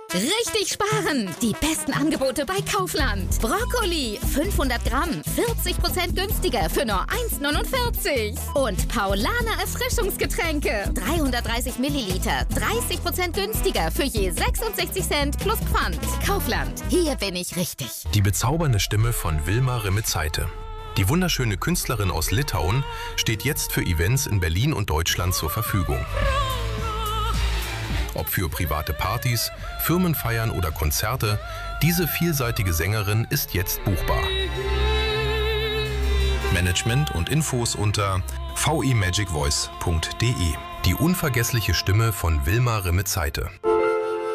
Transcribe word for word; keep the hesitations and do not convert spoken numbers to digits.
Richtig sparen! Die besten Angebote bei Kaufland. Brokkoli fünfhundert Gramm, vierzig Prozent günstiger für nur eins neunundvierzig. Und Paulaner Erfrischungsgetränke, dreihundertdreißig Milliliter, dreißig Prozent günstiger für je sechsundsechzig Cent plus Pfand. Kaufland, hier bin ich richtig. Die bezaubernde Stimme von Wilma Remezeite. Die wunderschöne Künstlerin aus Litauen steht jetzt für Events in Berlin und Deutschland zur Verfügung. Ob für private Partys, Firmenfeiern oder Konzerte, diese vielseitige Sängerin ist jetzt buchbar. Management und Infos unter v i magic voice punkt d e. Die unvergessliche Stimme von Wilma Remezeite.